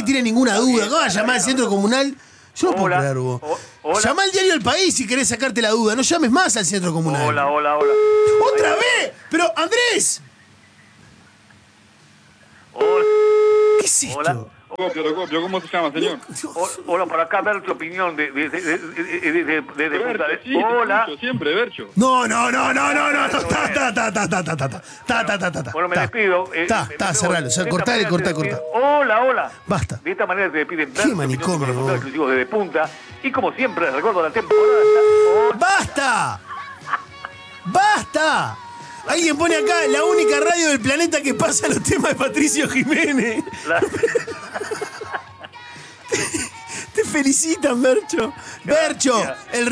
nadie tiene ninguna duda. ¿Cómo vas a llamar al centro comunal? Yo no puedo Hola. creer, vos. Hola. Llamá al diario El País si querés sacarte la duda. No llames más al centro comunal. Hola. ¡Otra vez! ¡Pero, Andrés! Hola. ¿Qué es esto? Hola. Lo copio, ¿cómo se llama, señor? Hola, por acá ver tu opinión de Punta Bercho, del- sí, te Hola. escucho siempre, Bercho. No. Ta. Bueno, me despido. Cerralo. Cortá. Hola. Basta. De esta manera se depiden Qué manicomio, vos. exclusivos desde Punta. Y como siempre, les recuerdo la temporada. ¡Basta! Alguien pone acá la única radio del planeta que pasa los temas de Patricio Jiménez. Te felicitan, Bercho. Bercho, el